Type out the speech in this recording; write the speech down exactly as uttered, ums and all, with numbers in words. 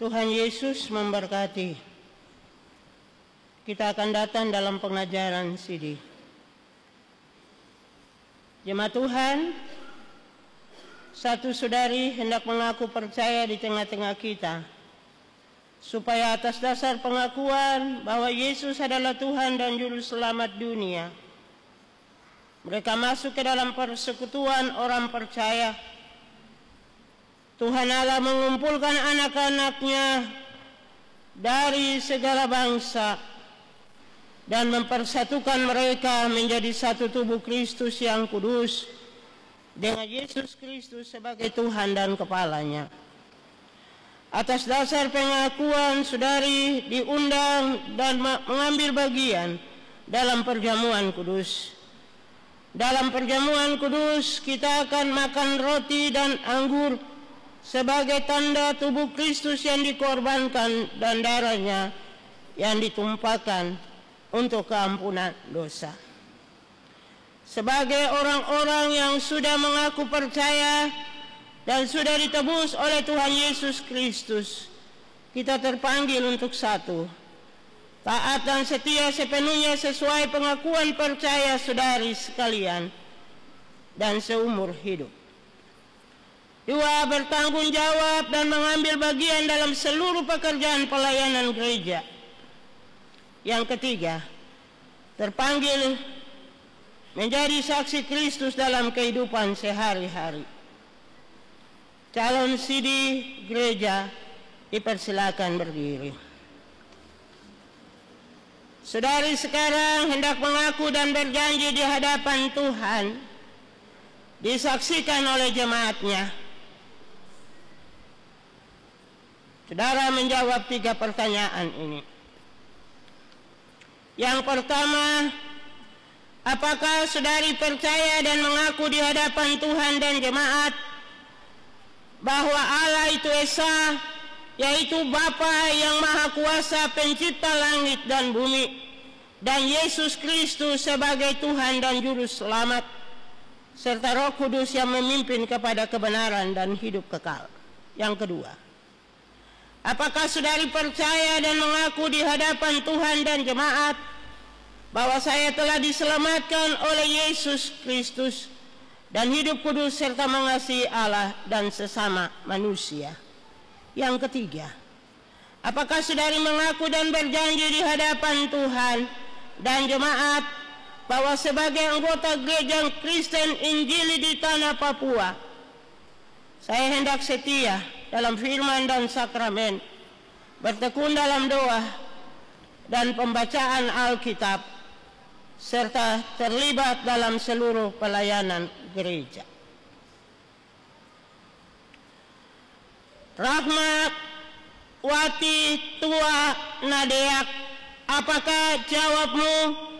Tuhan Yesus memberkati. Kita akan datang dalam pengajaran C D. Jemaat Tuhan, satu saudari hendak mengaku percaya di tengah-tengah kita, supaya atas dasar pengakuan bahwa Yesus adalah Tuhan dan Juru Selamat dunia, mereka masuk ke dalam persekutuan orang percaya. Tuhan Allah mengumpulkan anak-anaknya dari segala bangsa dan mempersatukan mereka menjadi satu tubuh Kristus yang kudus dengan Yesus Kristus sebagai Tuhan dan kepalanya. Atas dasar pengakuan, saudari diundang dan mengambil bagian dalam perjamuan kudus. Dalam perjamuan kudus kita akan makan roti dan anggur sebagai tanda tubuh Kristus yang dikorbankan dan darahnya yang ditumpahkan untuk keampunan dosa. Sebagai orang-orang yang sudah mengaku percaya dan sudah ditebus oleh Tuhan Yesus Kristus, kita terpanggil untuk satu, taat dan setia sepenuhnya sesuai pengakuan percaya saudari sekalian dan seumur hidup. Dua, bertanggung jawab dan mengambil bagian dalam seluruh pekerjaan pelayanan gereja. Yang ketiga, terpanggil menjadi saksi Kristus dalam kehidupan sehari-hari. Calon C D gereja dipersilakan berdiri. Saudari sekarang hendak mengaku dan berjanji di hadapan Tuhan, disaksikan oleh jemaatnya. Saudara menjawab tiga pertanyaan ini. Yang pertama, apakah saudari percaya dan mengaku di hadapan Tuhan dan jemaat bahwa Allah itu Esa, yaitu Bapa yang Maha Kuasa, pencipta langit dan bumi, dan Yesus Kristus sebagai Tuhan dan Juru Selamat, serta Roh Kudus yang memimpin kepada kebenaran dan hidup kekal? Yang kedua, apakah saudari percaya dan mengaku di hadapan Tuhan dan jemaat bahwa saya telah diselamatkan oleh Yesus Kristus dan hidup kudus serta mengasihi Allah dan sesama manusia? Yang ketiga, apakah saudari mengaku dan berjanji di hadapan Tuhan dan jemaat bahwa sebagai anggota gereja Kristen Injili di tanah Papua, saya hendak setia dalam firman dan sakramen, bertekun dalam doa dan pembacaan Alkitab, serta terlibat dalam seluruh pelayanan gereja. Rahmat Wati Tua Nadeak, apakah jawabmu?